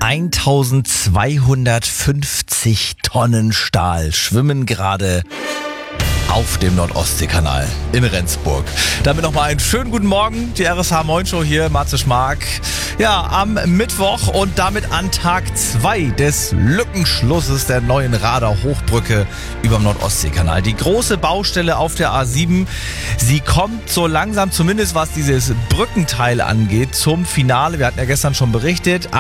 1250 Tonnen Stahl schwimmen gerade auf dem Nord-Ostsee-Kanal in Rendsburg. Damit nochmal einen schönen guten Morgen. Die RSH Moin Show hier, Matze Schmark. Ja, am Mittwoch und damit an Tag 2 des Lückenschlusses der neuen Rader Hochbrücke über dem Nord-Ostsee-Kanal. Die große Baustelle auf der A7, sie kommt so langsam, zumindest was dieses Brückenteil angeht, zum Finale. Wir hatten ja gestern schon berichtet,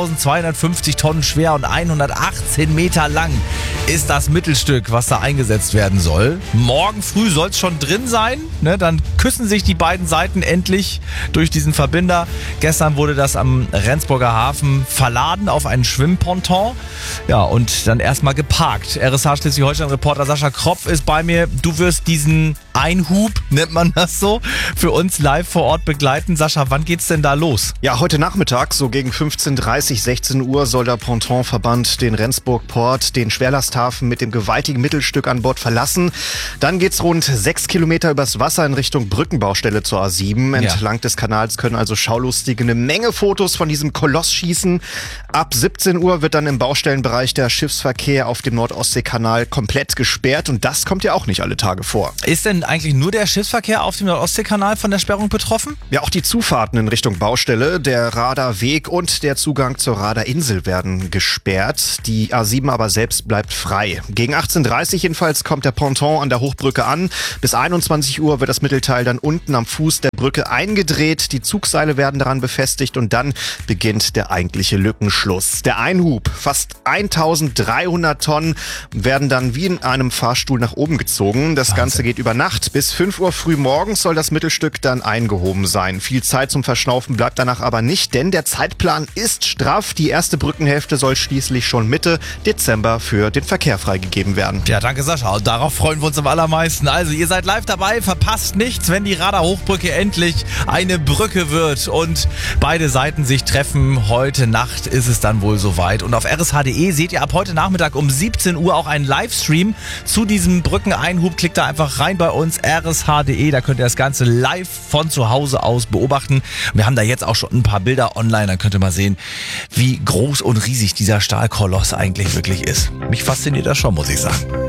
1250 Tonnen schwer und 118 Meter lang ist das Mittelstück, was da eingesetzt werden soll. Morgen früh soll es schon drin sein, ne? Dann küssen sich die beiden Seiten endlich durch diesen Verbinder. Gestern wurde das am Rendsburger Hafen verladen auf einen Schwimmponton. Ja, und dann erstmal geparkt. RSH Schleswig-Holstein-Reporter Sascha Kropf ist bei mir. Du wirst diesen Einhub, nennt man das so, für uns live vor Ort begleiten. Sascha, wann geht's denn da los? Ja, heute Nachmittag, so gegen 15:30, 16 Uhr, soll der Pontonverband den Rendsburg-Port, den Schwerlasthafen mit dem gewaltigen Mittelstück an Bord verlassen. Dann geht's rund 6 Kilometer übers Wasser in Richtung Brückenbaustelle zur A7. Entlang des Kanals können also Schaulustige eine Menge Fotos von diesem Koloss schießen. Ab 17 Uhr wird dann im Baustellenbereich der Schiffsverkehr auf dem Nord-Ostsee-Kanal komplett gesperrt. Und das kommt ja auch nicht alle Tage vor. Ist denn eigentlich nur der Schiffsverkehr auf dem Nord-Ostsee-Kanal von der Sperrung betroffen? Ja, auch die Zufahrten in Richtung Baustelle, der Radarweg und der Zugang zur Radarinsel werden gesperrt. Die A7 aber selbst bleibt frei. Gegen 18:30 jedenfalls kommt der Ponton an der Hochbrücke an. Bis 21 Uhr wird das Mittelteil dann unten am Fuß der Brücke eingedreht. Die Zugseile werden daran befestigt und dann beginnt der eigentliche Lückenschluss. Der Einhub, fast 1300 Tonnen, werden dann wie in einem Fahrstuhl nach oben gezogen. Das Ganze geht über Nacht. Bis 5 Uhr früh morgens soll das Mittelstück dann eingehoben sein. Viel Zeit zum Verschnaufen bleibt danach aber nicht, denn der Zeitplan ist straff. Die erste Brückenhälfte soll schließlich schon Mitte Dezember für den Verkehr freigegeben werden. Ja, danke Sascha. Und darauf freuen wir uns am allermeisten. Also, ihr seid live dabei, verpasst nichts, wenn die Radar Hochbrücke endlich eine Brücke wird und beide Seiten sich treffen. Heute Nacht ist es dann wohl soweit. Und auf rsh.de seht ihr ab heute Nachmittag um 17 Uhr auch einen Livestream zu diesem Brückeneinhub. Klickt da einfach rein bei uns, rsh.de. Da könnt ihr das Ganze live von zu Hause aus beobachten. Wir haben da jetzt auch schon ein paar Bilder online. Dann könnt ihr mal sehen, wie groß und riesig dieser Stahlkoloss eigentlich wirklich ist. Mich fasziniert das schon, muss ich sagen.